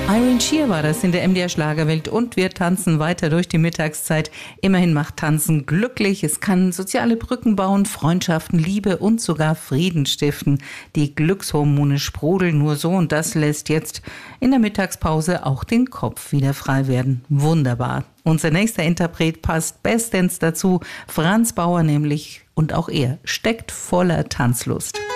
Irene Shear war das in der MDR Schlagerwelt und wir tanzen weiter durch die Mittagszeit. Immerhin macht Tanzen glücklich. Es kann soziale Brücken bauen, Freundschaften, Liebe und sogar Frieden stiften. Die Glückshormone sprudeln nur so und das lässt jetzt in der Mittagspause auch den Kopf wieder frei werden. Wunderbar. Unser nächster Interpret passt bestens dazu. Franz Bauer nämlich und auch er steckt voller Tanzlust.